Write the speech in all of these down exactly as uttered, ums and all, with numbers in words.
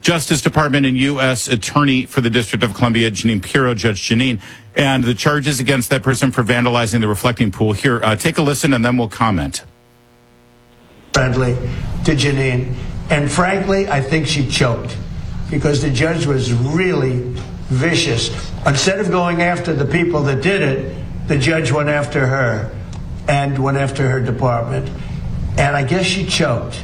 Justice Department and U S Attorney for the District of Columbia, Jeanine Pirro, Judge Jeanine, and the charges against that person for vandalizing the reflecting pool. Here, uh, take a listen, and then we'll comment. Friendly to Jeanine, and frankly, I think she choked because the judge was really vicious. Instead of going after the people that did it, the judge went after her and went after her department, and I guess she choked.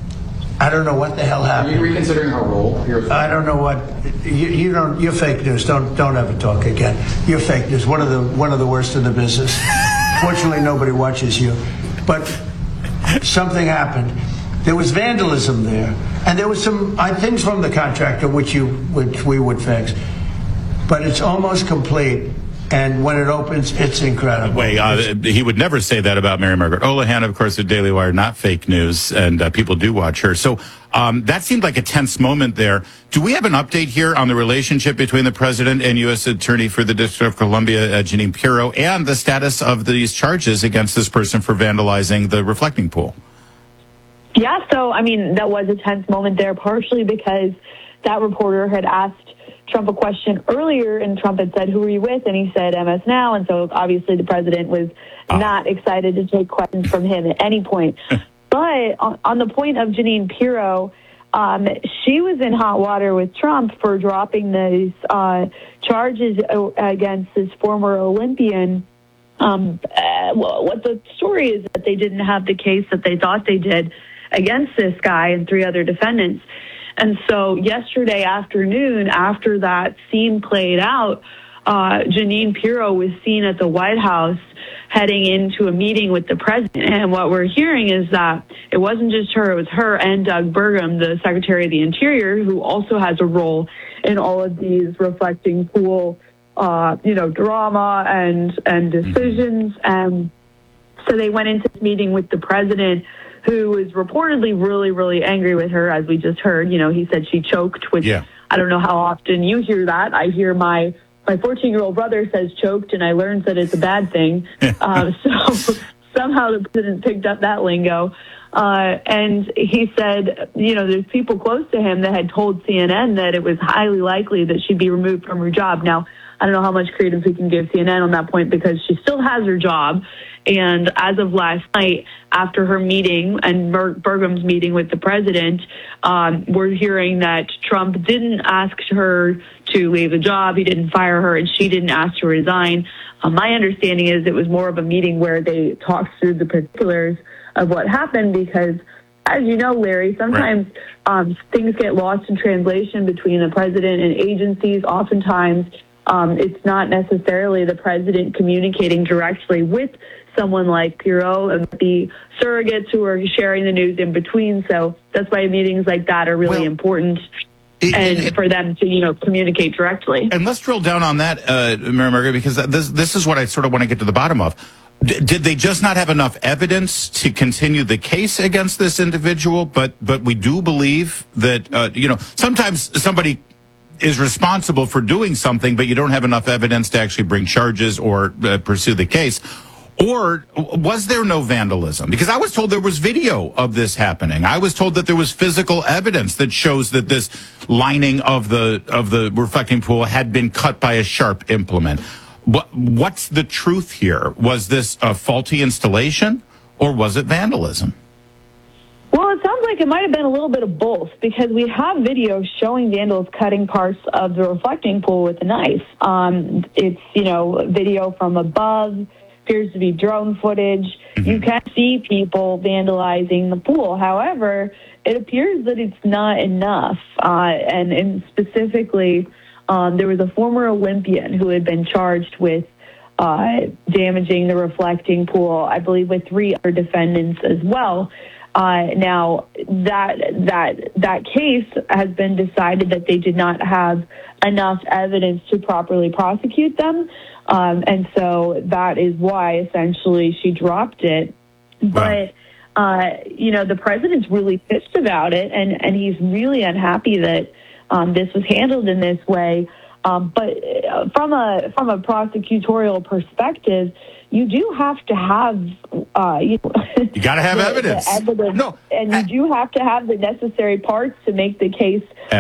I don't know what the hell happened. Are you reconsidering her role here? I don't know what you, you don't. You're fake news. Don't don't ever talk again. You're fake news. One of the one of the worst in the business. Fortunately, nobody watches you, but something happened. There was vandalism there, and there was some uh, things from the contractor which you which we would fix, but it's almost complete. And when it opens, it's incredible. Wait, uh, he would never say that about Mary Margaret Olohan, of course, at Daily Wire, not fake news, and uh, people do watch her. So um, that seemed like a tense moment there. Do we have an update here on the relationship between the president and U S Attorney for the District of Columbia, uh, Jeanine Pirro, and the status of these charges against this person for vandalizing the reflecting pool? Yeah, so, I mean, that was a tense moment there, partially because that reporter had asked Trump a question earlier, and Trump had said, who are you with? And he said, M S Now. And so obviously the president was ah. not excited to take questions from him at any point. But on, on the point of Jeanine Pirro, um, she was in hot water with Trump for dropping these uh, charges against this former Olympian. Um, uh, well, what the story is that they didn't have the case that they thought they did against this guy and three other defendants. And so yesterday afternoon, after that scene played out, uh, Jeanine Pirro was seen at the White House heading into a meeting with the president. And what we're hearing is that it wasn't just her, it was her and Doug Burgum, the Secretary of the Interior, who also has a role in all of these reflecting pool, uh, you know, drama and, and decisions. And so they went into this meeting with the president, who was reportedly really, really angry with her, as we just heard. You know, he said she choked, which yeah. I don't know how often you hear that. I hear my my fourteen-year-old brother says choked, and I learned that it's a bad thing. uh, so somehow the president picked up that lingo. Uh, and he said, you know, there's people close to him that had told C N N that it was highly likely that she'd be removed from her job. Now, I don't know how much credence we can give C N N on that point because she still has her job. And as of last night, after her meeting and Bur- Burgum's meeting with the president, um, we're hearing that Trump didn't ask her to leave the job. He didn't fire her, and she didn't ask to resign. Uh, my understanding is it was more of a meeting where they talked through the particulars of what happened because, as you know, Larry, sometimes right. um, things get lost in translation between the president and agencies. Oftentimes, um, it's not necessarily the president communicating directly with someone like Pirro and the surrogates who are sharing the news in between. So that's why meetings like that are really well, important it, and it, for them to, you know, communicate directly. And let's drill down on that, uh, Mary Margaret, because this, this is what I sort of want to get to the bottom of. D- did they just not have enough evidence to continue the case against this individual? But, but we do believe that, uh, you know, sometimes somebody is responsible for doing something, but you don't have enough evidence to actually bring charges or uh, pursue the case. Or was there no vandalism? Because I was told there was video of this happening. I was told that there was physical evidence that shows that this lining of the of the reflecting pool had been cut by a sharp implement. What what's the truth here? Was this a faulty installation, or was it vandalism? Well, it sounds like it might have been a little bit of both, because we have videos showing vandals cutting parts of the reflecting pool with a knife. Um, it's, you know, video from above, appears to be drone footage. Mm-hmm. You can see people vandalizing the pool. However, it appears that it's not enough. Uh, and, and specifically, um, there was a former Olympian who had been charged with uh, damaging the reflecting pool, I believe with three other defendants as well. Uh, now, that that that case has been decided that they did not have enough evidence to properly prosecute them, um, and so that is why essentially she dropped it. But uh, you know, the president's really pissed about it, and and he's really unhappy that um, this was handled in this way. Um, but from a from a prosecutorial perspective, you do have to have uh, you, you got to have the, evidence. The evidence, no, and you I, do have to have the necessary parts to make the case